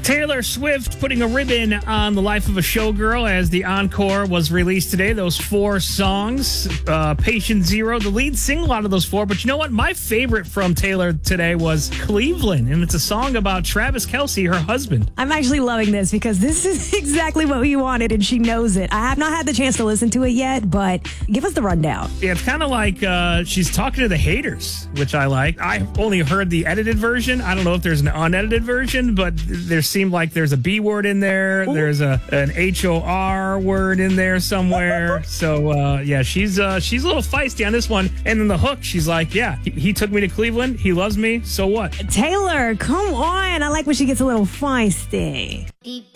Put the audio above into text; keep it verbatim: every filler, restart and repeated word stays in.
Taylor Swift putting a ribbon on the life of a showgirl as the encore was released today. Those four songs, uh, Patient Zero, the lead single out of those four. But you know what? My favorite from Taylor today was Cleveland, and it's a song about Travis Kelce, her husband. I'm actually loving this because this is exactly what we wanted, and she knows it. I have not had the chance to listen to it yet, but give us the rundown. Yeah, it's kind of like uh, she's talking to the haters, which I like. I only heard the edited version. I don't know if there's an unedited version, but there's seemed like there's a B word in there. Ooh. There's a an H O R word in there somewhere. So uh, yeah, she's uh, she's a little feisty on this one. And then the hook, she's like, yeah, he, he took me to Cleveland. He loves me. So what? Taylor, come on. I like when she gets a little feisty.